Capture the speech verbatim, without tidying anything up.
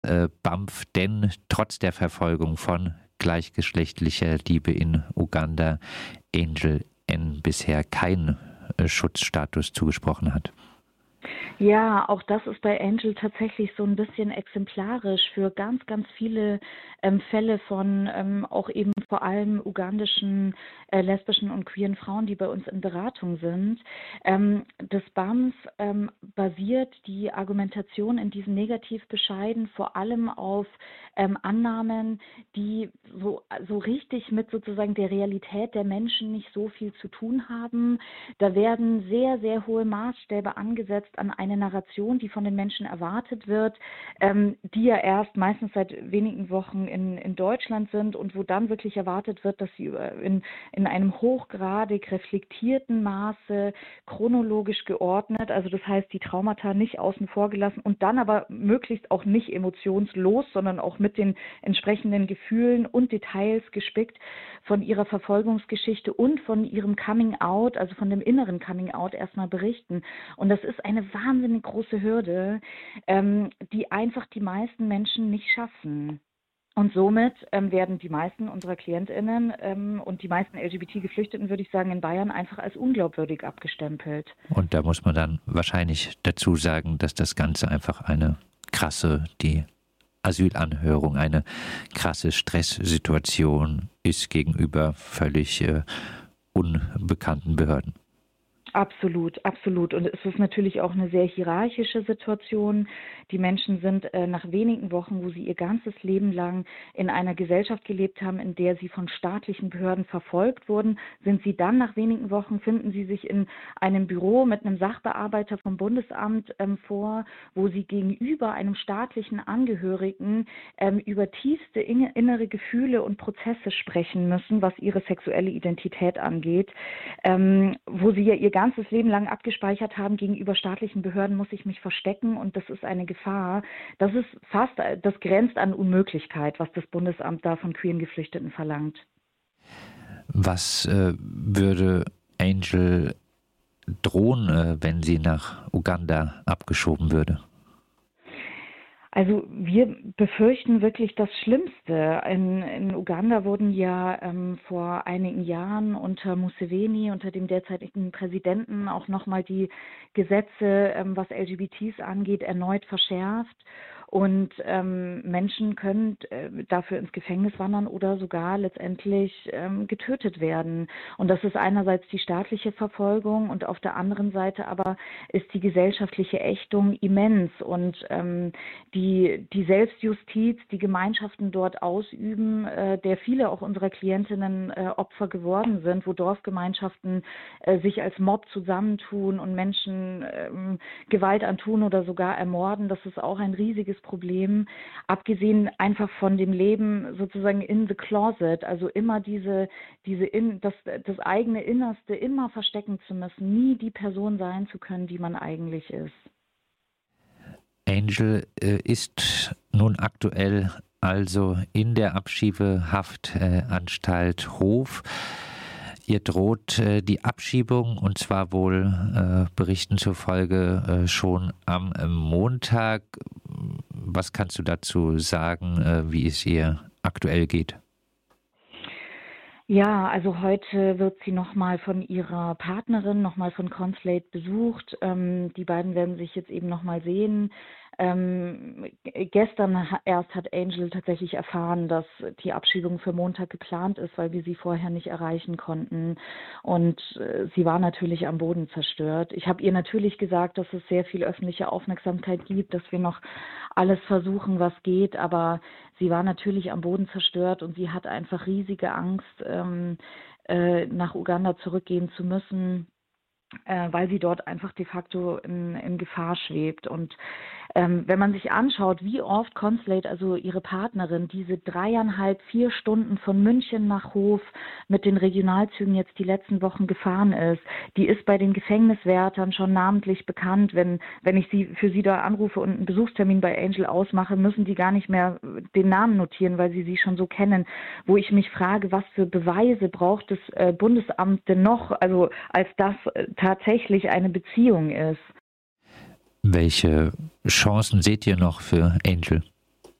äh, BAMF denn trotz der Verfolgung von gleichgeschlechtlicher Liebe in Uganda Angel N. bisher keinen äh, Schutzstatus zugesprochen hat. Ja, auch das ist bei Angel tatsächlich so ein bisschen exemplarisch für ganz, ganz viele ähm, Fälle von ähm, auch eben vor allem ugandischen äh, lesbischen und queeren Frauen, die bei uns in Beratung sind. Ähm, das BAMF ähm, basiert die Argumentation in diesen Negativbescheiden vor allem auf ähm, Annahmen, die so, so richtig mit sozusagen der Realität der Menschen nicht so viel zu tun haben. Da werden sehr, sehr hohe Maßstäbe angesetzt an eine Narration, die von den Menschen erwartet wird, ähm, die ja erst meistens seit wenigen Wochen in, in Deutschland sind und wo dann wirklich erwartet wird, dass sie in, in einem hochgradig reflektierten Maße chronologisch geordnet, also das heißt die Traumata nicht außen vor gelassen und dann aber möglichst auch nicht emotionslos, sondern auch mit den entsprechenden Gefühlen und Details gespickt von ihrer Verfolgungsgeschichte und von ihrem Coming Out, also von dem inneren Coming Out erstmal berichten. Und das ist eine wahnsinnig große Hürde, ähm, die einfach die meisten Menschen nicht schaffen. Und somit ähm, werden die meisten unserer KlientInnen ähm, und die meisten L G B T-Geflüchteten, würde ich sagen, in Bayern einfach als unglaubwürdig abgestempelt. Und da muss man dann wahrscheinlich dazu sagen, dass das Ganze einfach eine krasse, die Asylanhörung, eine krasse Stresssituation ist gegenüber völlig äh, unbekannten Behörden. Absolut, absolut. Und es ist natürlich auch eine sehr hierarchische Situation. Die Menschen sind äh, nach wenigen Wochen, wo sie ihr ganzes Leben lang in einer Gesellschaft gelebt haben, in der sie von staatlichen Behörden verfolgt wurden, sind sie dann nach wenigen Wochen, finden sie sich in einem Büro mit einem Sachbearbeiter vom Bundesamt ähm, vor, wo sie gegenüber einem staatlichen Angehörigen ähm, über tiefste in- innere Gefühle und Prozesse sprechen müssen, was ihre sexuelle Identität angeht, ähm, wo sie ja ihr ganzes Leben lang abgespeichert haben, gegenüber staatlichen Behörden muss ich mich verstecken und das ist eine Gefahr. Das ist fast, das grenzt an Unmöglichkeit, was das Bundesamt da von queeren Geflüchteten verlangt. Was äh, würde Angel drohen, äh, wenn sie nach Uganda abgeschoben würde? Also wir befürchten wirklich das Schlimmste. In, in Uganda wurden ja ähm, vor einigen Jahren unter Museveni, unter dem derzeitigen Präsidenten, auch nochmal die Gesetze, ähm, was L G B Ts angeht, erneut verschärft. Und ähm, Menschen können äh, dafür ins Gefängnis wandern oder sogar letztendlich ähm, getötet werden. Und das ist einerseits die staatliche Verfolgung und auf der anderen Seite aber ist die gesellschaftliche Ächtung immens. Und ähm, die, die Selbstjustiz, die Gemeinschaften dort ausüben, äh, der viele auch unserer Klientinnen äh, Opfer geworden sind, wo Dorfgemeinschaften äh, sich als Mob zusammentun und Menschen ähm, Gewalt antun oder sogar ermorden, das ist auch ein riesiges Problem, abgesehen einfach von dem Leben sozusagen in the closet, also immer diese, diese in, das, das eigene Innerste immer verstecken zu müssen, nie die Person sein zu können, die man eigentlich ist. Angel äh, ist nun aktuell also in der Abschiebehaftanstalt äh, Hof. Ihr droht äh, die Abschiebung und zwar wohl äh, Berichten zufolge äh, schon am äh, Montag. Was kannst du dazu sagen, äh, wie es ihr aktuell geht? Ja, also heute wird sie nochmal von ihrer Partnerin, nochmal von Consulate besucht. Ähm, die beiden werden sich jetzt eben nochmal sehen. Ähm, gestern erst hat Angel tatsächlich erfahren, dass die Abschiebung für Montag geplant ist, weil wir sie vorher nicht erreichen konnten. Und äh, sie war natürlich am Boden zerstört. Ich habe ihr natürlich gesagt, dass es sehr viel öffentliche Aufmerksamkeit gibt, dass wir noch alles versuchen, was geht, aber sie war natürlich am Boden zerstört und sie hat einfach riesige Angst, ähm, äh, nach Uganda zurückgehen zu müssen, äh, weil sie dort einfach de facto in, in Gefahr schwebt. Und ähm, wenn man sich anschaut, wie oft Consulate, also ihre Partnerin, diese dreieinhalb, vier Stunden von München nach Hof mit den Regionalzügen jetzt die letzten Wochen gefahren ist, die ist bei den Gefängniswärtern schon namentlich bekannt. Wenn, wenn ich sie für sie da anrufe und einen Besuchstermin bei Angel ausmache, müssen die gar nicht mehr den Namen notieren, weil sie sie schon so kennen. Wo ich mich frage, was für Beweise braucht das äh, Bundesamt denn noch, also als das äh, tatsächlich eine Beziehung ist. Welche Chancen seht ihr noch für Angel?